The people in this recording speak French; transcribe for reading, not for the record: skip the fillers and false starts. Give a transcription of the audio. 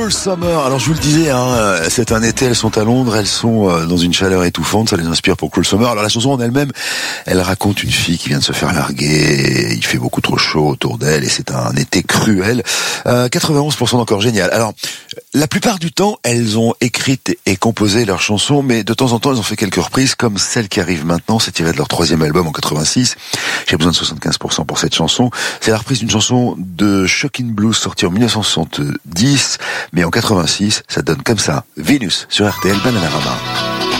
Cruel Summer. Alors je vous le disais, c'est un été, elles sont à Londres, elles sont dans une chaleur étouffante, ça les inspire pour Cruel Summer. Alors la chanson en elle-même, elle raconte une fille qui vient de se faire larguer, il fait beaucoup trop chaud autour d'elle et c'est un été cruel. 91% d'encore génial. Alors la plupart du temps, elles ont écrit et composé leurs chansons, mais de temps en temps, elles ont fait quelques reprises, comme celle qui arrive maintenant, c'est tiré de leur 3e album en 86. J'ai besoin de 75% pour cette chanson. C'est la reprise d'une chanson de Shocking Blues sortie en 1970, mais en 86, ça donne comme ça. Venus sur RTL Bananarama.